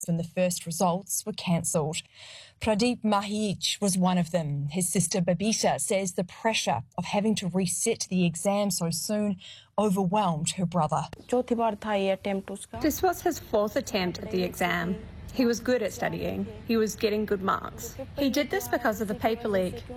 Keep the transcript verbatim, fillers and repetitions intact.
when the first results were cancelled. Pradeep Mahich was one of them. His sister Babita says the pressure of having to resit the exam so soon overwhelmed her brother. This was his fourth attempt at the exam. He was good at studying. He was getting good marks. He did this because of the paper leak.